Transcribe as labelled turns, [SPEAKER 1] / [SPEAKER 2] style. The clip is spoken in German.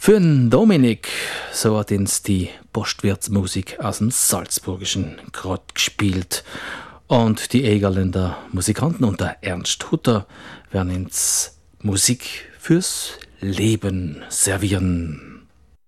[SPEAKER 1] Für den Dominik, so hat uns die Postwirtsmusik aus dem Salzburgischen gerade gespielt. Und die Egerländer Musikanten unter Ernst Hutter werden uns Musik fürs Leben servieren.